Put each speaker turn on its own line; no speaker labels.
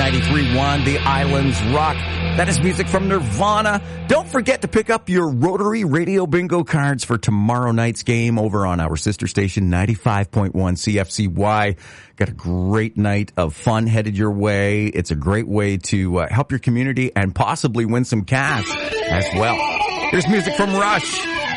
93.1, The Islands Rock. That is music from Nirvana. Don't forget to pick up your Rotary Radio Bingo cards for tomorrow night's game over on our sister station, 95.1 CFCY. Got a great night of fun headed your way. It's a great way to help your community and possibly win some cash as well. Here's music from Rush.